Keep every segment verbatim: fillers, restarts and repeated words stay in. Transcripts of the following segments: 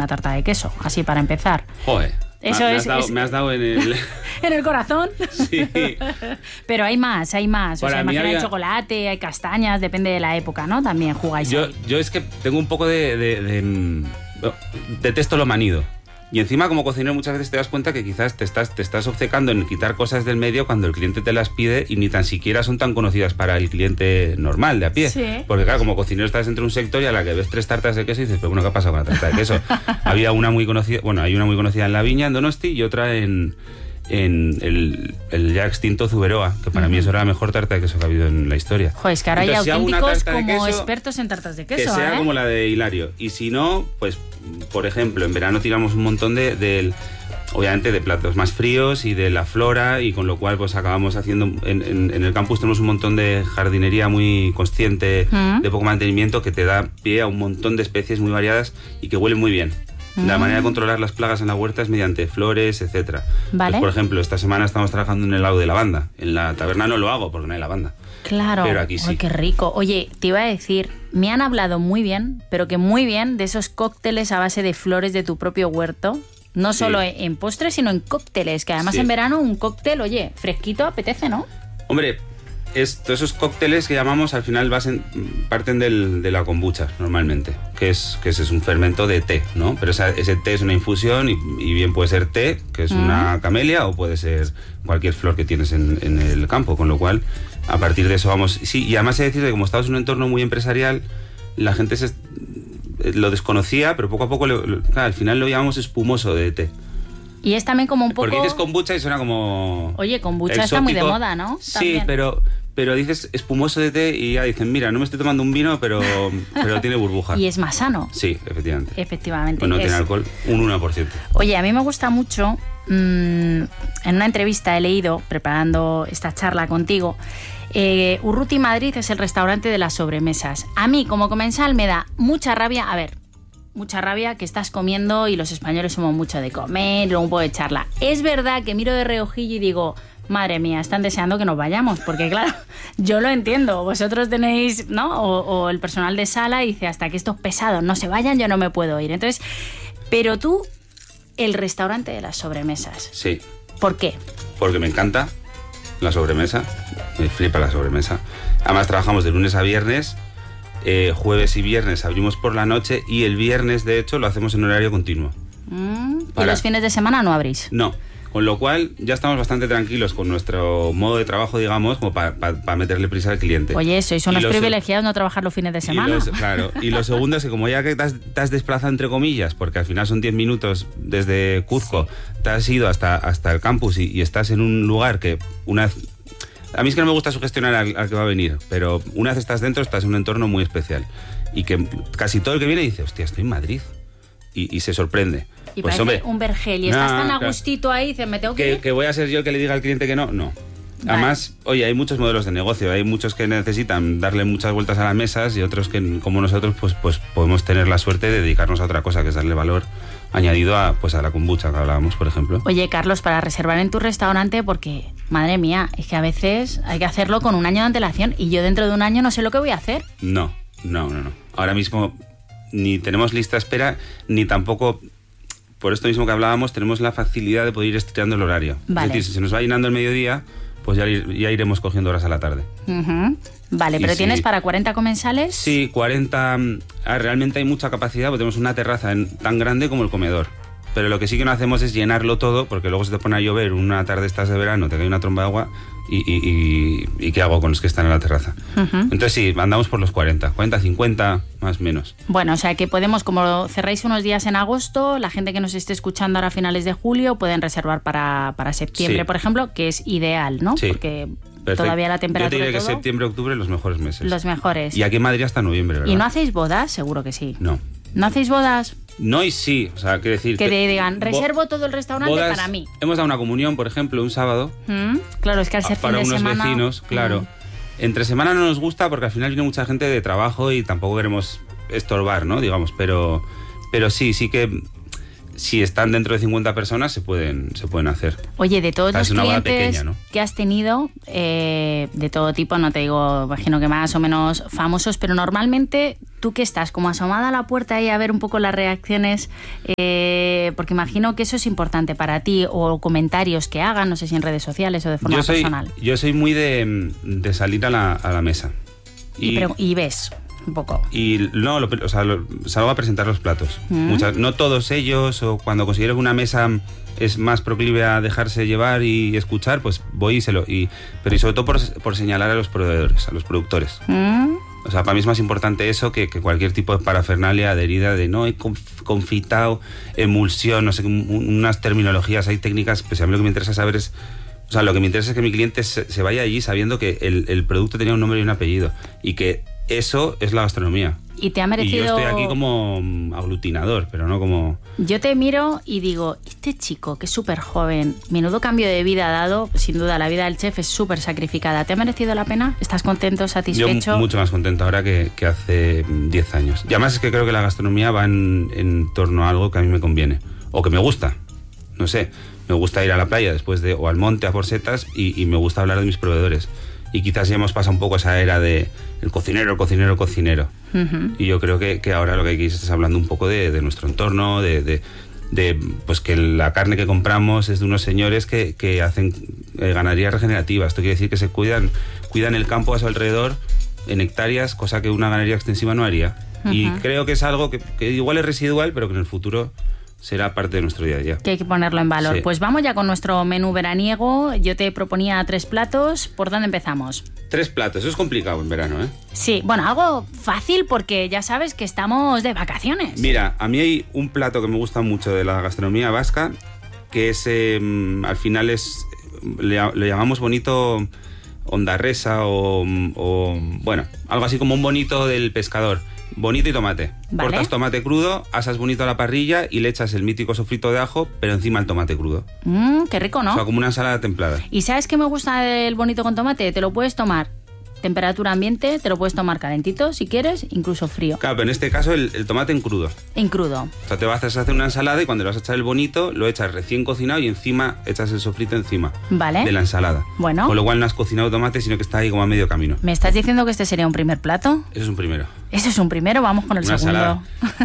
una tarta de queso, así para empezar. Joder. Eso me, es, has dado, es... me has dado en el... ¿En el corazón? Sí. Pero hay más, hay más. O Para sea, mí imagina había... el chocolate, hay castañas, depende de la época, ¿no? También jugáis yo, ahí. yo es que tengo un poco de... de, de, de detesto lo manido. Y encima, como cocinero, muchas veces te das cuenta que quizás te estás, te estás obcecando en quitar cosas del medio cuando el cliente te las pide y ni tan siquiera son tan conocidas para el cliente normal, de a pie. Sí. Porque claro, como cocinero estás entre un sector y a la que ves tres tartas de queso y dices, pero bueno, ¿qué ha pasado con la tarta de queso? Había una muy conocida, bueno, hay una muy conocida en La Viña, en Donosti, y otra en... en el, el ya extinto Zuberoa, que para uh-huh. mí eso era la mejor tarta de queso que ha habido en la historia. Joder, es que ahora Entonces, hay auténticos si como queso, expertos en tartas de queso. Que sea ¿eh? como la de Hilario. Y si no, pues, por ejemplo, en verano tiramos un montón de, de, obviamente, de platos más fríos y de la flora, y con lo cual pues acabamos haciendo, en, en, en el campus tenemos un montón de jardinería muy consciente, uh-huh. de poco mantenimiento, que te da pie a un montón de especies muy variadas y que huelen muy bien. La manera de controlar las plagas en la huerta es mediante flores, etcétera. Vale. Pues, por ejemplo, esta semana estamos trabajando en el helado de lavanda. En la taberna no lo hago porque no hay lavanda. Claro. Pero aquí sí. Ay, qué rico. Oye, te iba a decir, me han hablado muy bien, pero que muy bien, de esos cócteles a base de flores de tu propio huerto. No sí. solo en postres, sino en cócteles. Que además sí. en verano un cóctel, oye, fresquito apetece, ¿no? Hombre... Es, todos esos cócteles que llamamos al final basen, parten del, de la kombucha normalmente, que es que ese es un fermento de té, ¿no? Pero esa, ese té es una infusión y, y bien puede ser té, que es mm. una camelia, o puede ser cualquier flor que tienes en, en el campo, con lo cual a partir de eso vamos... Sí, y además he de decir que como estamos en un entorno muy empresarial, la gente se, lo desconocía, pero poco a poco lo, lo, claro, al final lo llamamos espumoso de té. Y es también como un poco... Porque dices kombucha y suena como... Oye, kombucha exótico. Está muy de moda, ¿no? Sí, también. pero... Pero dices espumoso de té y ya dicen, mira, no me estoy tomando un vino, pero, pero tiene burbuja. Y es más sano. Sí, efectivamente. Efectivamente. Pues no es... tiene alcohol, un uno por ciento. Oye, a mí me gusta mucho, mmm, en una entrevista he leído, preparando esta charla contigo, eh, Urruti Madrid es el restaurante de las sobremesas. A mí, como comensal, me da mucha rabia, a ver, mucha rabia que estás comiendo y los españoles somos mucho de comer, luego un poco de charla. Es verdad que miro de reojillo y digo... Madre mía, están deseando que nos vayamos, porque claro, yo lo entiendo, vosotros tenéis, ¿no? O, o el personal de sala dice, hasta que estos pesados no se vayan, yo no me puedo ir. Entonces, pero tú, el restaurante de las sobremesas. Sí. ¿Por qué? Porque me encanta la sobremesa, me flipa la sobremesa. Además trabajamos de lunes a viernes, eh, jueves y viernes abrimos por la noche y el viernes, de hecho, lo hacemos en horario continuo. Mm, Para... ¿Y los fines de semana no abrís? No. Con lo cual, ya estamos bastante tranquilos con nuestro modo de trabajo, digamos, como para pa, pa meterle prisa al cliente. Oye, sois unos privilegiados no trabajar los fines de semana. Y los, claro, y lo segundo es que como ya que te has, te has desplazado entre comillas, porque al final son diez minutos desde Cuzco, sí. te has ido hasta, hasta el campus y, y estás en un lugar que una vez... A mí es que no me gusta sugestionar al, al que va a venir, pero una vez estás dentro, estás en un entorno muy especial. Y que casi todo el que viene dice, hostia, estoy en Madrid. Y, y se sorprende. Y pues, parece hombre, un vergel y estás no, tan a gustito claro. ahí, dices, me tengo que que, ir. que voy a ser yo el que le diga al cliente que no, no. Vale. Además, oye, hay muchos modelos de negocio, hay muchos que necesitan darle muchas vueltas a las mesas y otros que, como nosotros, pues, pues podemos tener la suerte de dedicarnos a otra cosa, que es darle valor añadido a, pues, a la kombucha que hablábamos, por ejemplo. Oye, Carlos, para reservar en tu restaurante, porque, madre mía, es que a veces hay que hacerlo con un año de antelación y yo dentro de un año no sé lo que voy a hacer. No, no, no, no. Ahora mismo ni tenemos lista espera, ni tampoco... Por esto mismo que hablábamos, tenemos la facilidad de poder ir estirando el horario. Vale. Es decir, si se nos va llenando el mediodía, pues ya, ya iremos cogiendo horas a la tarde. Uh-huh. Vale, y pero si, ¿tienes para cuarenta comensales? Sí, cuarenta... Ah, realmente hay mucha capacidad, porque tenemos una terraza en, tan grande como el comedor. Pero lo que sí que no hacemos es llenarlo todo, porque luego se te pone a llover una tarde estás de verano, te cae una tromba de agua, y, y, y, y ¿qué hago con los que están en la terraza? Uh-huh. Entonces sí, andamos por los cuarenta, cuarenta, cincuenta, más o menos. Bueno, o sea que podemos, como cerráis unos días en agosto, la gente que nos esté escuchando ahora a finales de julio pueden reservar para, para septiembre, sí. por ejemplo, que es ideal, ¿no? Sí. Porque perfecto. Todavía la temperatura. Yo te diré todo, que septiembre, octubre, los mejores meses. Los mejores. Y aquí en Madrid hasta noviembre, ¿verdad? ¿Y no hacéis bodas? Seguro que sí. No. ¿No hacéis bodas? No y sí, o sea, quiero decir... Que te digan, reservo todo el restaurante bodas, para mí. Hemos dado una comunión, por ejemplo, un sábado. Mm, claro, es que al ser fin para de unos semana... vecinos, claro. Mm. Entre semana no nos gusta porque al final viene mucha gente de trabajo y tampoco queremos estorbar, ¿no? Digamos, pero, pero sí, sí que... si están dentro de cincuenta personas, se pueden, se pueden hacer. Oye, de todos o sea, los es una boda clientes pequeña, ¿no? que has tenido, eh, de todo tipo, no te digo, imagino que más o menos famosos, pero normalmente tú que estás como asomada a la puerta y a ver un poco las reacciones, eh, porque imagino que eso es importante para ti, o comentarios que hagan, no sé si en redes sociales o de forma yo soy, personal. Yo soy muy de, de salir a la, a la mesa. Y, y, y ves... un poco. Y no, lo, o sea, lo, salgo a presentar los platos. Mm. Muchas, no todos ellos, o cuando considero que una mesa es más proclive a dejarse llevar y escuchar, pues voy y se lo... Y, pero y sobre todo por, por señalar a los proveedores, a los productores. Mm. O sea, para mí es más importante eso que, que cualquier tipo de parafernalia adherida de no, he confitado, emulsión, no sé, unas terminologías, hay técnicas, pues a mí lo que me interesa saber es... O sea, lo que me interesa es que mi cliente se, se vaya allí sabiendo que el, el producto tenía un nombre y un apellido y que eso es la gastronomía. Y te ha merecido... Y yo estoy aquí como aglutinador, pero no como... Yo te miro y digo, este chico que es súper joven, menudo cambio de vida ha dado, sin duda la vida del chef es súper sacrificada. ¿Te ha merecido la pena? ¿Estás contento, satisfecho? Yo mucho más contento ahora que, que hace diez años. Y además es que creo que la gastronomía va en, en torno a algo que a mí me conviene, o que me gusta, no sé. Me gusta ir a la playa después de, o al monte a por setas y, y me gusta hablar de mis proveedores. Y quizás ya hemos pasado un poco esa era de el cocinero, el cocinero, el cocinero. Uh-huh. Y yo creo que, que ahora lo que hay que ir es hablando un poco de, de nuestro entorno, de, de, de pues que la carne que compramos es de unos señores que, que hacen eh, ganadería regenerativa. Esto quiere decir que se cuidan, cuidan el campo a su alrededor en hectáreas, cosa que una ganadería extensiva no haría. Uh-huh. Y creo que es algo que, que igual es residual, pero que en el futuro... será parte de nuestro día a día. Que hay que ponerlo en valor. Sí. Pues vamos ya con nuestro menú veraniego. Yo te proponía tres platos. ¿Por dónde empezamos? Tres platos. Eso es complicado en verano, ¿eh? Sí, bueno, algo fácil porque ya sabes que estamos de vacaciones. Mira, a mí hay un plato que me gusta mucho de la gastronomía vasca, que es, eh, al final es, le, le llamamos bonito ondarresa o, o, bueno, algo así como un bonito del pescador. Bonito y tomate. Vale. Cortas tomate crudo, asas bonito a la parrilla y le echas el mítico sofrito de ajo, pero encima el tomate crudo. Mmm, qué rico, ¿no? O sea, como una ensalada templada. ¿Y sabes qué me gusta del bonito con tomate? Te lo puedes tomar temperatura ambiente, te lo puedes tomar calentito si quieres, incluso frío. Claro, pero en este caso el, el tomate en crudo. En crudo. O sea, te vas a hacer una ensalada y cuando le vas a echar el bonito, lo echas recién cocinado y encima echas el sofrito encima. Vale. De la ensalada. Bueno. Con lo cual no has cocinado tomate, sino que está ahí como a medio camino. ¿Me estás diciendo que este sería un primer plato? Eso es un primero. Eso es un primero, vamos con el una segundo.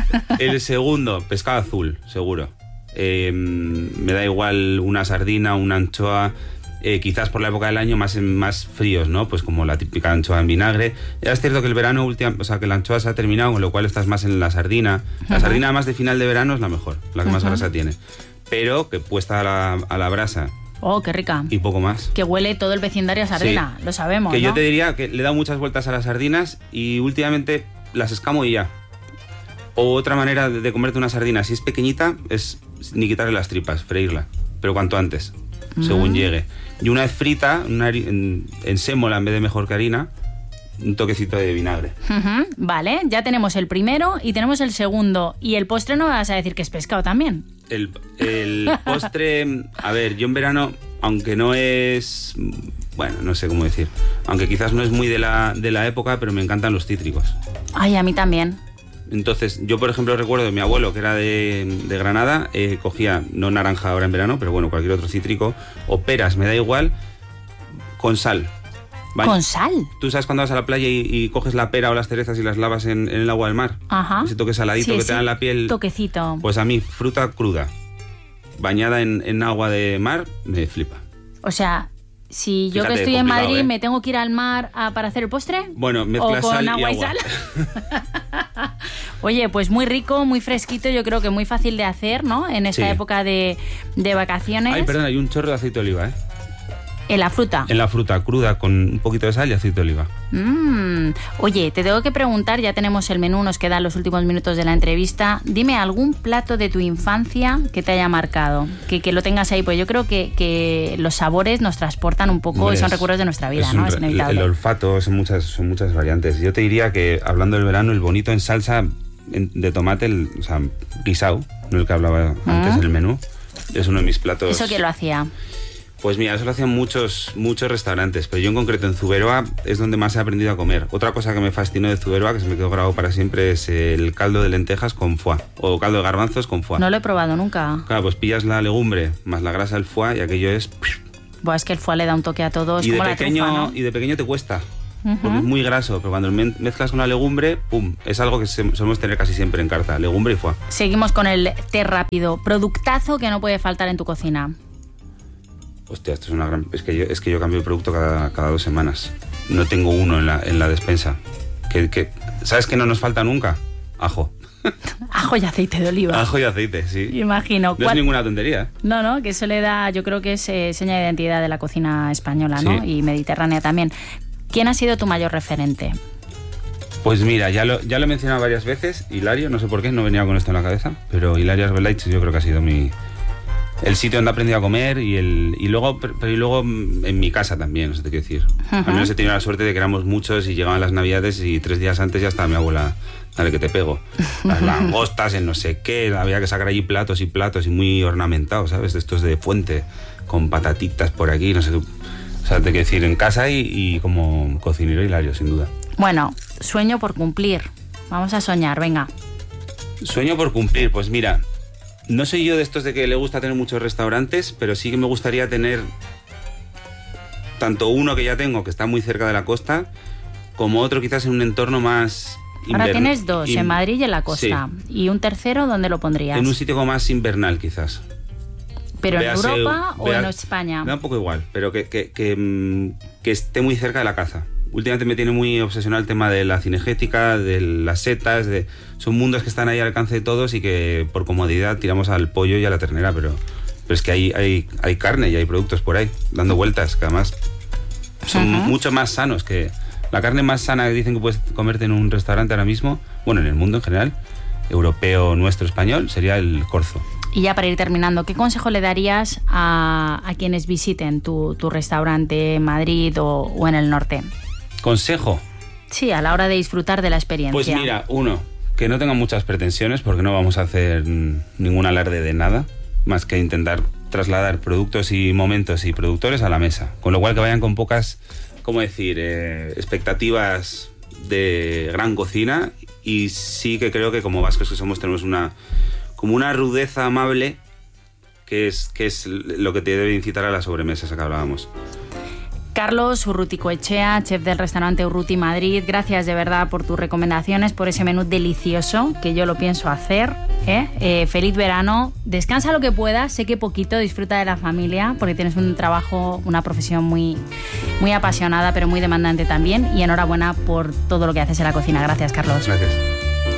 El segundo, pescado azul, seguro. Eh, me da igual una sardina, una anchoa... Eh, quizás por la época del año más, más fríos, ¿no? Pues como la típica anchoa en vinagre. Ya es cierto que el verano, última, o sea, que la anchoa se ha terminado, con lo cual estás más en la sardina. La uh-huh. sardina más de final de verano es la mejor, la que uh-huh. más grasa tiene. Pero que puesta a la, a la brasa. Oh, qué rica. Y poco más. Que huele todo el vecindario a sardina, sí. Lo sabemos, Que ¿no? yo te diría que le he dado muchas vueltas a las sardinas y últimamente las escamo y ya. O otra manera de, de comerte una sardina, si es pequeñita, es ni quitarle las tripas, freírla. Pero cuanto antes, mm. según llegue. Y una vez frita, una, en, en sémola en vez de mejor que harina, un toquecito de vinagre. Uh-huh. Vale, ya tenemos el primero y tenemos el segundo. Y el postre no me vas a decir que es pescado también. El, el postre, a ver, yo en verano, aunque no es... Bueno, no sé cómo decir. Aunque quizás no es muy de la, de la época, pero me encantan los cítricos. Ay, a mí también. Entonces, yo por ejemplo recuerdo de mi abuelo, que era de, de Granada, eh, cogía, no naranja ahora en verano, pero bueno, cualquier otro cítrico, o peras, me da igual, con sal. ¿Vale? ¿Con sal? ¿Tú sabes cuando vas a la playa y, y coges la pera o las cerezas y las lavas en, en el agua del mar? Ajá. Ese toque saladito sí, que sí. te da en la piel. Toquecito. Pues a mí, fruta cruda, bañada en, en agua de mar, me flipa. O sea... Si yo Fíjate, que estoy en Madrid, ¿eh? ¿me tengo que ir al mar a, para hacer el postre? Bueno, mezcla con sal agua y, y agua. sal. Oye, pues muy rico, muy fresquito, yo creo que muy fácil de hacer, ¿no? En esta sí. época de, de vacaciones. Ay, perdón, hay un chorro de aceite de oliva, ¿eh? ¿En la fruta? En la fruta, cruda, con un poquito de sal y aceite de oliva. Mm. Oye, te tengo que preguntar, ya tenemos el menú, nos quedan los últimos minutos de la entrevista. Dime algún plato de tu infancia que te haya marcado, que, que lo tengas ahí, pues yo creo que, que los sabores nos transportan un poco. Hombre, y son recuerdos de nuestra vida, es ¿no? Un, es inevitable. El, el olfato, son muchas, son muchas variantes. Yo te diría que, hablando del verano, el bonito en salsa de tomate, el, o sea, guisao, no el que hablaba antes mm. en el menú, es uno de mis platos. ¿Eso quién lo hacía? Pues mira, eso lo hacían muchos, muchos restaurantes, pero yo en concreto en Zuberoa es donde más he aprendido a comer. Otra cosa que me fascinó de Zuberoa, que se me quedó grabado para siempre, es el caldo de lentejas con foie, o caldo de garbanzos con foie. No lo he probado nunca. Claro, pues pillas la legumbre más la grasa del foie y aquello es... Buah, es que el foie le da un toque a todo, es y, de como pequeño, la trufa, ¿no? y de pequeño te cuesta, Uh-huh. porque es muy graso, pero cuando mezclas con la legumbre, pum, es algo que solemos tener casi siempre en carta, legumbre y foie. Seguimos con el té rápido, productazo que no puede faltar en tu cocina. Hostia, esto es una gran... Es que yo, es que yo cambio de producto cada, cada dos semanas. No tengo uno en la, en la despensa. Que, que, ¿sabes qué no nos falta nunca? Ajo. Ajo y aceite de oliva. Ajo y aceite, sí. Imagino. No ¿Cuál... es ninguna tontería. No, no, que eso le da, yo creo que es eh, seña de identidad de la cocina española, ¿no? Sí. Y mediterránea también. ¿Quién ha sido tu mayor referente? Pues mira, ya lo, ya lo he mencionado varias veces. Hilario, no sé por qué, no venía con esto en la cabeza, pero Hilario Arbelaich yo creo que ha sido mi... El sitio donde he aprendido a comer y, el, y, luego, pero, y luego en mi casa también, no sé qué decir. Uh-huh. Al menos he tenido la suerte de que éramos muchos y llegaban las navidades y tres días antes ya estaba mi abuela, dale que te pego. Las langostas, el no sé qué, había que sacar allí platos y platos y muy ornamentados, ¿sabes? Estos de fuente, con patatitas por aquí, no sé qué. O sea, te quiero decir, en casa y, y como cocinero Hilario, sin duda. Bueno, sueño por cumplir. Vamos a soñar, venga. Sueño por cumplir, pues mira... No soy yo de estos de que le gusta tener muchos restaurantes, pero sí que me gustaría tener tanto uno que ya tengo, que está muy cerca de la costa, como otro quizás en un entorno más... Ahora invern... tienes dos, in... en Madrid y en la costa. Sí. ¿Y un tercero dónde lo pondrías? En un sitio como más invernal, quizás. ¿Pero Véase, en Europa vea, o en España? Me da un poco igual, pero que, que, que, que esté muy cerca de la caza. Últimamente me tiene muy obsesionado el tema de la cinegética, de las setas, de... son mundos que están ahí al alcance de todos y que por comodidad tiramos al pollo y a la ternera, pero, pero es que hay, hay, hay carne y hay productos por ahí, dando vueltas, que además son uh-huh. mucho más sanos que... La carne más sana que dicen que puedes comerte en un restaurante ahora mismo, bueno, en el mundo en general, europeo, nuestro, español, sería el corzo. Y ya para ir terminando, ¿qué consejo le darías a, a quienes visiten tu, tu restaurante en Madrid o, o en el norte? ¿Consejo? Sí, a la hora de disfrutar de la experiencia. Pues mira, uno, que no tengan muchas pretensiones porque no vamos a hacer ningún alarde de nada, más que intentar trasladar productos y momentos y productores a la mesa. Con lo cual que vayan con pocas, ¿cómo decir?, eh, expectativas de gran cocina, y sí que creo que como vascos que somos tenemos una, como una rudeza amable que es, que es lo que te debe incitar a las sobremesas a que hablábamos. Carlos Urruticoechea, chef del restaurante Urruti Madrid, gracias de verdad por tus recomendaciones, por ese menú delicioso que yo lo pienso hacer. ¿eh? Eh, feliz verano, descansa lo que puedas, sé que poquito, disfruta de la familia porque tienes un trabajo, una profesión muy, muy apasionada pero muy demandante también, y enhorabuena por todo lo que haces en la cocina. Gracias, Carlos. Gracias.